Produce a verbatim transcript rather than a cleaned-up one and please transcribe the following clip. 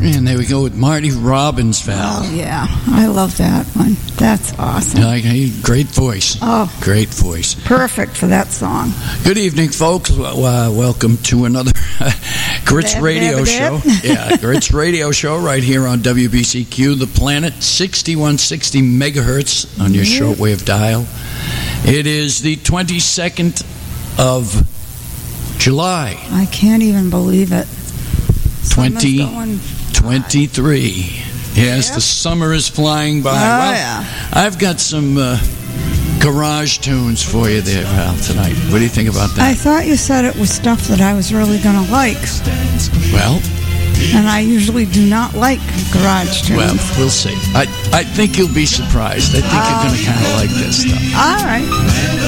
And there we go with Marty Robbins, Val. Oh, yeah. I love that one. That's awesome. Uh, great voice. Oh. Great voice. Perfect for that song. Good evening, folks. Uh, welcome to another Grits Radio Show. Yeah, Grits Radio Show right here on W B C Q, The Planet, sixty-one sixty megahertz on your Yeah. shortwave dial. It is the twenty-second of July. I can't even believe it. twenty Summer's going twenty-three. Yes, Yep. the summer is flying by. Oh, well, yeah. I've got some uh, garage tunes for you there, Val, tonight. What do you think about that? I thought you said it was stuff that I was really going to like. Well, And I usually do not like garage tunes. well, we'll see. I I think you'll be surprised. I think you're going to kind of like this stuff. All right.